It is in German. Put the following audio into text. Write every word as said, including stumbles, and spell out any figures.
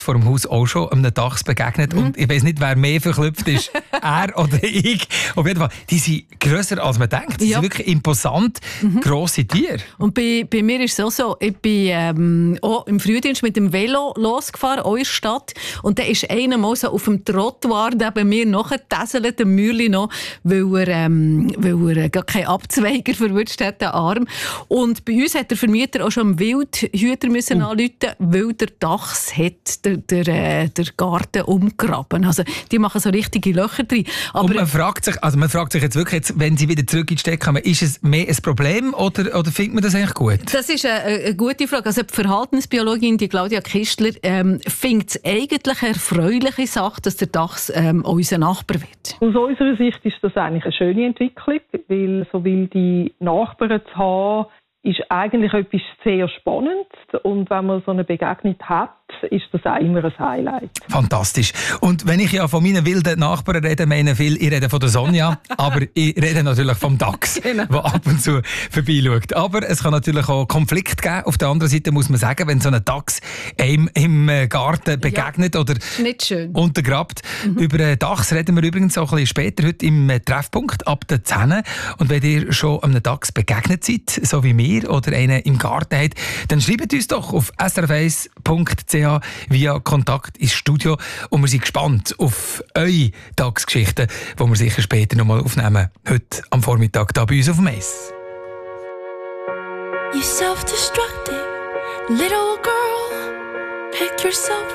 vor dem Haus auch schon einem Dachs begegnet. Mhm. Und ich weiss nicht, wer mehr verklüpft ist, er oder ich. Auf jeden Fall, die sind grösser als man denkt. Die ja. sind wirklich imposant, mhm. grosse Tiere. Und bei, bei mir ist es auch so, ich bin ähm, auch im Frühdienst mit dem Velo losgefahren, auch in der Stadt. Und dann ist einer mal so auf dem Trottoir neben mir nachgetäselt, der Mühle noch, weil er, ähm, weil er gar keinen Abzweiger verwünscht hat, den Arm. Und bei uns hat der Vermieter auch schon einen Wildhüter müssen uh. anrufen, weil der Dachs hat der, der, äh, der Garten umgraben. Also die machen so richtige Löcher drin. Aber und man fragt sich, also man fragt sich jetzt wirklich, jetzt, wenn sie wieder zurück in die Stadt kommen, ist es mehr ein Problem oder, oder findet man das eigentlich gut? Das ist eine, eine gute Frage. Also die Verhaltensbiologin, die Claudia Kistler, ähm, findet es eigentlich eine erfreuliche Sache, dass der Dachs ähm, unser Nachbar wird. Aus unserer Sicht ist das eigentlich eine schöne Entwicklung, weil so wilde Nachbarn zu haben, ist eigentlich etwas sehr Spannendes. Und wenn man so eine Begegnung hat, ist das auch immer ein Highlight. Fantastisch. Und wenn ich ja von meinen wilden Nachbarn rede, meine viel, ich rede von der Sonja, aber ich rede natürlich vom Dachs, genau. der ab und zu vorbeischaut. Aber es kann natürlich auch Konflikt geben. Auf der anderen Seite muss man sagen, wenn so ein Dachs einem im Garten begegnet ja, oder nicht schön. untergrabt. Mhm. Über Dachs reden wir übrigens auch ein bisschen später heute im Treffpunkt ab der zehn. Und wenn ihr schon einem Dachs begegnet seid, so wie mir, oder einen im Garten habt, dann schreibt uns doch auf s r f eins punkt c h via Kontakt ins Studio und wir sind gespannt auf eure Tagsgeschichten, die wir sicher später noch mal aufnehmen. Heute am Vormittag hier bei uns auf dem Eis. You self-destructive little girl, pick yourself